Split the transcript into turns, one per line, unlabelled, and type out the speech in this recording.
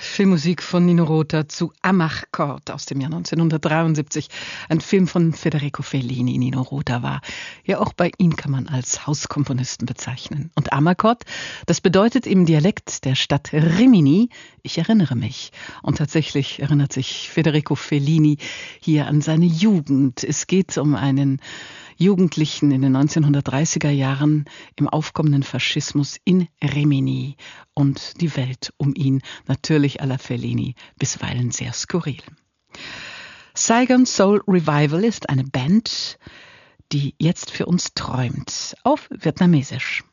Filmmusik von Nino Rota zu Amarcord aus dem Jahr 1973. Ein Film von Federico Fellini. Nino Rota war ja auch bei ihm, kann man als Hauskomponisten bezeichnen. Und Amarcord, das bedeutet im Dialekt der Stadt Rimini, ich erinnere mich. Und tatsächlich erinnert sich Federico Fellini hier an seine Jugend. Es geht um einen Jugendlichen in den 1930er Jahren im aufkommenden Faschismus in Rimini und die Welt um ihn, natürlich à la Fellini, bisweilen sehr skurril. Saigon Soul Revival ist eine Band, die jetzt für uns träumt, auf Vietnamesisch.